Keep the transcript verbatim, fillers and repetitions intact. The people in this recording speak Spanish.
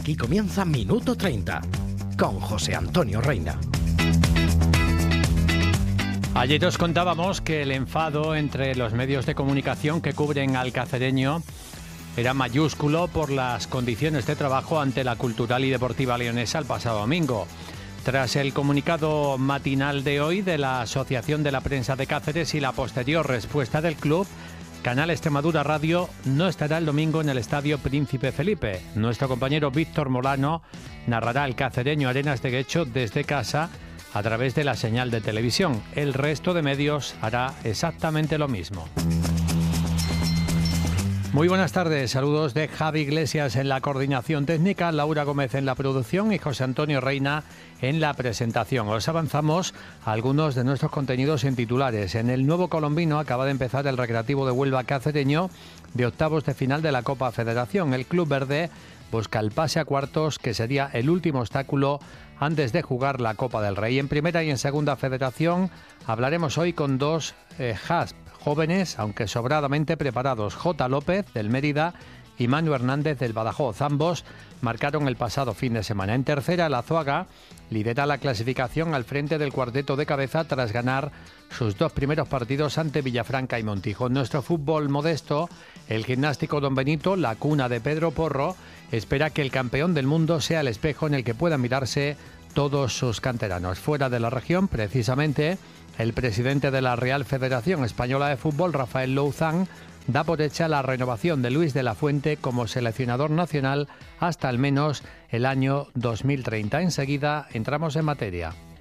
Aquí comienza Minuto treinta, con José Antonio Reina. Ayer os contábamos que el enfado entre los medios de comunicación que cubren al cacereño era mayúsculo por las condiciones de trabajo ante la Cultural y Deportiva Leonesa el pasado domingo. Tras el comunicado matinal de hoy de la Asociación de la Prensa de Cáceres y la posterior respuesta del club, Canal Extremadura Radio no estará el domingo en el Estadio Príncipe Felipe. Nuestro compañero Víctor Molano narrará el cacereño Arenas de Guecho desde casa a través de la señal de televisión. El resto de medios hará exactamente lo mismo. Muy buenas tardes, saludos de Javi Iglesias en la coordinación técnica, Laura Gómez en la producción y José Antonio Reina en la presentación. Os avanzamos a algunos de nuestros contenidos en titulares. En el Nuevo Colombino acaba de empezar el Recreativo de Huelva cacereño de octavos de final de la Copa Federación. El Club Verde busca el pase a cuartos, que sería el último obstáculo antes de jugar la Copa del Rey. En Primera y en Segunda Federación hablaremos hoy con dos eh, H A S P jóvenes, aunque sobradamente preparados. J. López, del Mérida, y Manu Hernández, del Badajoz. Ambos marcaron el pasado fin de semana. En Tercera, el Azuaga lidera la clasificación al frente del cuarteto de cabeza tras ganar sus dos primeros partidos ante Villafranca y Montijo. En nuestro fútbol modesto, el Gimnástico Don Benito, la cuna de Pedro Porro, espera que el campeón del mundo sea el espejo en el que puedan mirarse todos sus canteranos. Fuera de la región, precisamente, el presidente de la Real Federación Española de Fútbol, Rafael Louzán, da por hecha la renovación de Luis de la Fuente como seleccionador nacional hasta al menos el año dos mil treinta. Enseguida entramos en materia.